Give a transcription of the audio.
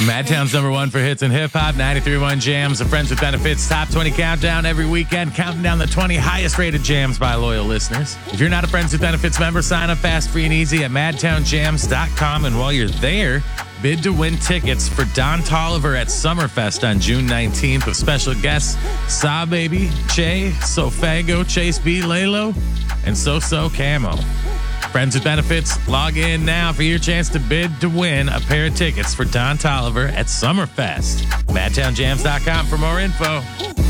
Madtown's number one for hits and hip hop, 93.1 Jams, the Friends with Benefits Top 20 Countdown every weekend, counting down the 20 highest rated jams by loyal listeners. If you're not a Friends with Benefits member, sign up fast, free, and easy at madtownjams.com. And while you're there, bid to win tickets for Don Toliver at Summerfest on June 19th with special guests Saw Baby, Che, Sofago, Chase B, Lalo, and So Camo. Friends with Benefits, log in now for your chance to bid to win a pair of tickets for Don Toliver at Summerfest. MadtownJams.com for more info.